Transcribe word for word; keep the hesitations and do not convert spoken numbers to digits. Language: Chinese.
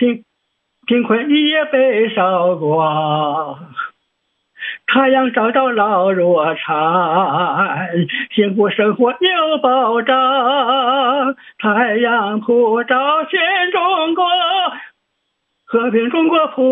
贫贫困也被烧光，太阳照到老弱残，幸福生活有保障。太阳普照全中国，和平中国普